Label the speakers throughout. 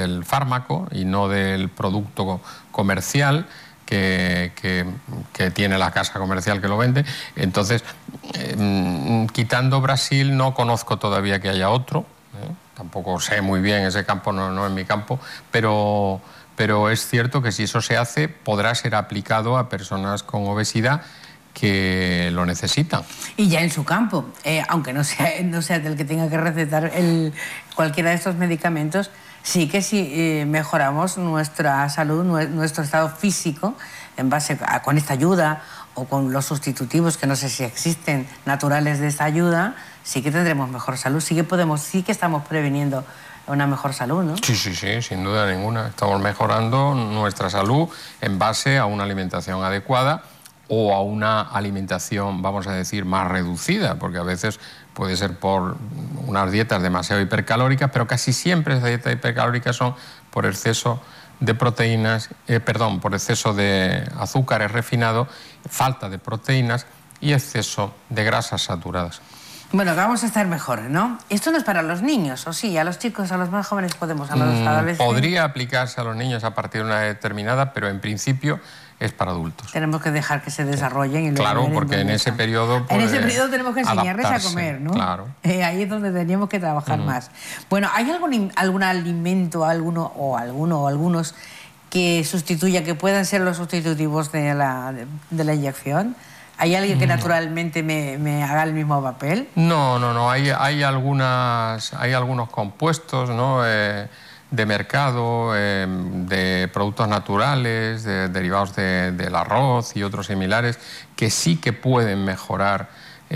Speaker 1: del fármaco y no del producto comercial que tiene la casa comercial que lo vende. Entonces, quitando Brasil, no conozco todavía que haya otro. Tampoco sé muy bien, ese campo no es mi campo, pero es cierto que si eso se hace, podrá ser aplicado a personas con obesidad que lo necesitan.
Speaker 2: Y ya en su campo, aunque no sea del que tenga que recetar cualquiera de estos medicamentos, sí que si mejoramos nuestra salud, nuestro estado físico, en base con esta ayuda o con los sustitutivos, que no sé si existen, naturales de esta ayuda, sí que tendremos mejor salud, sí que estamos previniendo una mejor salud, ¿no?
Speaker 1: Sí, sin duda ninguna. Estamos mejorando nuestra salud en base a una alimentación adecuada o a una alimentación, vamos a decir, más reducida, porque a veces puede ser por unas dietas demasiado hipercalóricas, pero casi siempre esas dietas hipercalóricas son por exceso de proteínas, por exceso de azúcares refinados, falta de proteínas y exceso de grasas saturadas.
Speaker 2: Bueno, vamos a estar mejor, ¿no? Esto no es para los niños, ¿o sí? A los chicos, a los más jóvenes podemos, a los adolescentes.
Speaker 1: Podría aplicarse a los niños a partir de una determinada, pero en principio es para adultos.
Speaker 2: Tenemos que dejar que se desarrollen. Y
Speaker 1: claro, porque en ese periodo...
Speaker 2: En ese periodo tenemos que enseñarles a comer, ¿no?
Speaker 1: Claro.
Speaker 2: Ahí es donde teníamos que trabajar más. Bueno, ¿hay algún alimento, algunos que sustituya, que puedan ser los sustitutivos de la inyección? ¿Hay alguien que naturalmente me haga el mismo papel?
Speaker 1: No. Hay algunos compuestos, ¿no? De mercado, de productos naturales, derivados del arroz y otros similares, que sí que pueden mejorar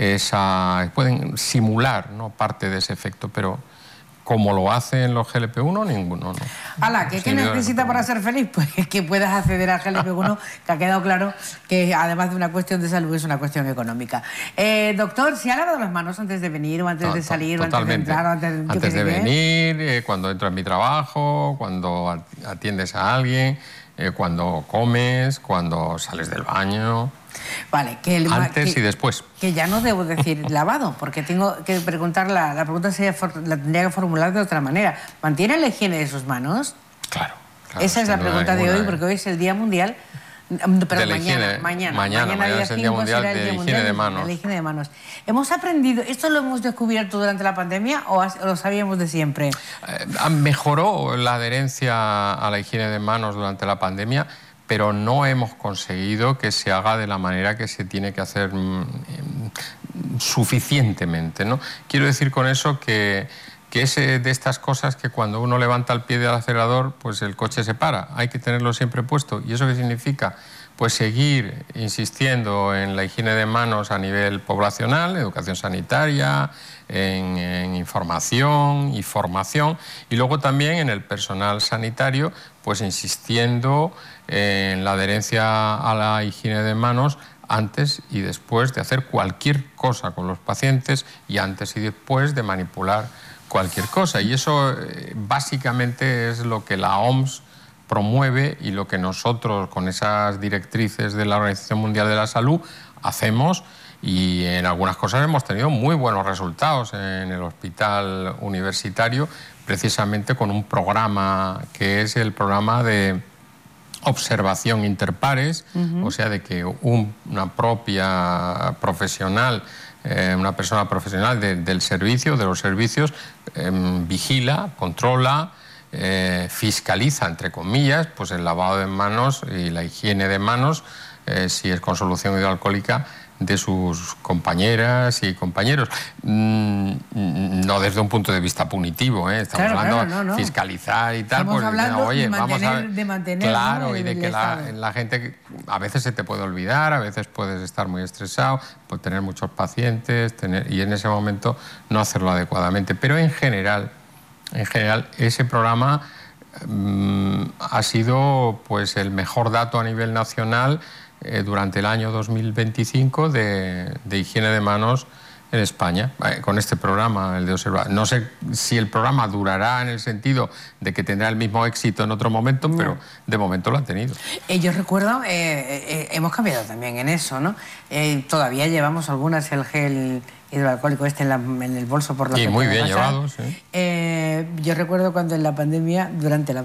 Speaker 1: pueden simular, ¿no?, parte de ese efecto, pero como lo hacen los GLP-1, ninguno, ¿no?
Speaker 2: Ala, ¿qué necesita para ser feliz? Pues que puedas acceder al GLP-1, que ha quedado claro que además de una cuestión de salud es una cuestión económica. Doctor, ¿se ha lavado las manos antes de venir o antes de salir o antes de entrar?
Speaker 1: Antes de venir, cuando entro en mi trabajo, cuando atiendes a alguien, cuando comes, cuando sales del baño...
Speaker 2: Vale,
Speaker 1: antes y después.
Speaker 2: Que ya no debo decir lavado, porque tengo que preguntar, la pregunta la tendría que formular de otra manera. ¿Mantiene la higiene de sus manos?
Speaker 1: Claro.
Speaker 2: Esa es la pregunta de hoy, porque hoy es el Día Mundial...
Speaker 1: Mañana es el Día Mundial de Higiene de Manos.
Speaker 2: La higiene de manos. ¿Hemos aprendido, esto lo hemos descubierto durante la pandemia o lo sabíamos de siempre?
Speaker 1: Mejoró la adherencia a la higiene de manos durante la pandemia, pero no hemos conseguido que se haga de la manera que se tiene que hacer suficientemente, ¿no? Quiero decir con eso que es de estas cosas que cuando uno levanta el pie del acelerador, pues el coche se para. Hay que tenerlo siempre puesto. ¿Y eso qué significa? Pues seguir insistiendo en la higiene de manos a nivel poblacional, educación sanitaria, en información y formación, y luego también en el personal sanitario, pues insistiendo en la adherencia a la higiene de manos antes y después de hacer cualquier cosa con los pacientes y antes y después de manipular cualquier cosa. Y eso básicamente es lo que la OMS promueve y lo que nosotros con esas directrices de la Organización Mundial de la Salud hacemos, y en algunas cosas hemos tenido muy buenos resultados en el hospital universitario, precisamente con un programa que es el programa de observación interpares, o sea, de que una propia profesional, una persona profesional del servicio, de los servicios, vigila, controla, fiscaliza, entre comillas, pues el lavado de manos y la higiene de manos, si es con solución hidroalcohólica, de sus compañeras y compañeros. No desde un punto de vista punitivo, estamos hablando de fiscalizar y tal.
Speaker 2: Estamos
Speaker 1: pues
Speaker 2: hablando
Speaker 1: oye,
Speaker 2: de mantener,
Speaker 1: claro,
Speaker 2: ¿no?
Speaker 1: y de que la gente a veces se te puede olvidar, a veces puedes estar muy estresado, pues tener muchos pacientes, y en ese momento no hacerlo adecuadamente. Pero en general ese programa ha sido pues el mejor dato a nivel nacional durante el año 2025 de higiene de manos en España, con este programa, el de observar. No sé si el programa durará en el sentido de que tendrá el mismo éxito en otro momento, pero de momento lo ha tenido.
Speaker 2: Yo recuerdo, hemos cambiado también en eso, ¿no? Todavía llevamos algunas el gel hidroalcohólico en el bolso por la...
Speaker 1: Y muy bien llevado, sí.
Speaker 2: Yo recuerdo cuando en la pandemia, durante la